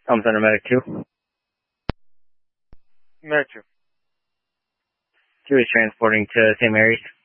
Center Medic 2. Medic 2. 2 is transporting to St. Mary's.